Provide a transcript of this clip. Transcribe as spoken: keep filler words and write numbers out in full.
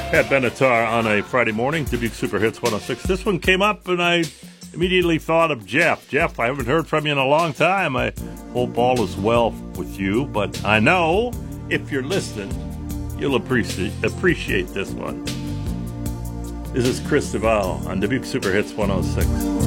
Pat Benatar on a Friday morning, Dubuque Super Hits one oh six. This one came up, and I immediately thought of Jeff. Jeff, I haven't heard from you in a long time. I hope all is well with you, but I know if you're listening, you'll appreciate appreciate this one. This is Chris Duval on Dubuque Super Hits one oh six.